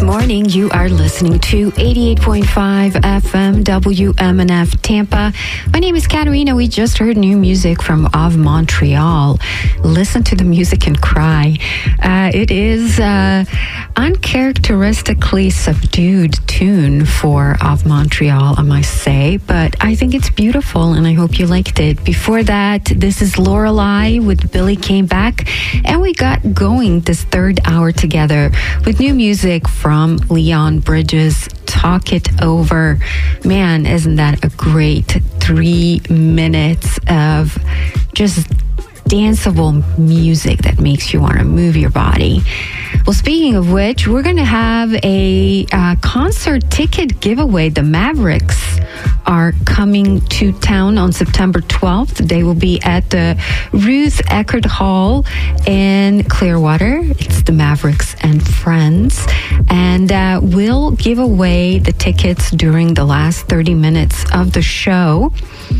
morning. You are listening to 88.5 FM WMNF Tampa. My name is Katerina. We just heard new music from Of Montreal. Listen to the music and cry. It is uncharacteristically subdued tune for Of Montreal, I must say, but I think it's beautiful and I hope you liked it. Before that, this is Lorelei with Billy Came Back, and we got going this third hour together with new music from Leon Bridges, Talk It Over. Man, isn't that a great 3 minutes of just danceable music that makes you want to move your body. Well, speaking of which, we're going to have a concert ticket giveaway. The Mavericks are coming to town on September 12th. They will be at the Ruth Eckerd Hall in Clearwater. It's the Mavericks and Friends. And we'll give away the tickets during the last 30 minutes of the show.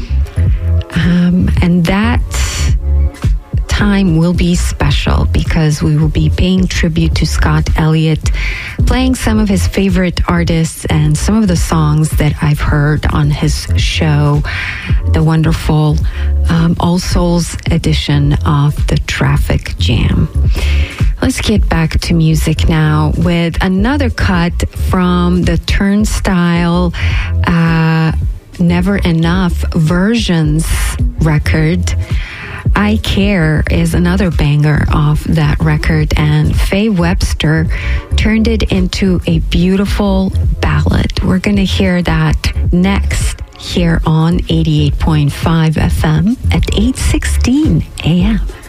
And that time will be special because we will be paying tribute to Scott Elliott, playing some of his favorite artists and some of the songs that I've heard on his show, the wonderful All Souls edition of the Traffic Jam. Let's get back to music now with another cut from the Turnstile Never Enough Versions record. I Care is another banger of that record, and Faye Webster turned it into a beautiful ballad. We're going to hear that next here on 88.5 FM at 8:16 a.m.